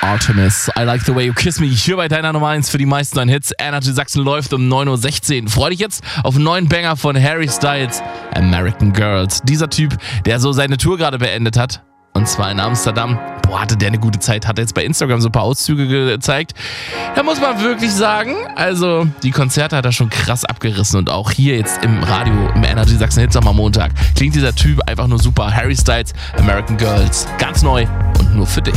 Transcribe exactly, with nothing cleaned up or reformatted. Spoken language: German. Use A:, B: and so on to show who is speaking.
A: Artemis, I Like the Way You Kiss Me, hier bei deiner Nummer eins für die meisten neuen Hits. Energy Sachsen läuft um neun Uhr sechzehn. Freu dich jetzt auf einen neuen Banger von Harry Styles, American Girls. Dieser Typ, der so seine Tour gerade beendet hat, und zwar in Amsterdam. Boah, hatte der eine gute Zeit, hat er jetzt bei Instagram so ein paar Auszüge gezeigt. Da muss man wirklich sagen, also die Konzerte hat er schon krass abgerissen und auch hier jetzt im Radio, im Energy Sachsen Hitsommer Montag, klingt dieser Typ einfach nur super. Harry Styles, American Girls, ganz neu und nur für dich.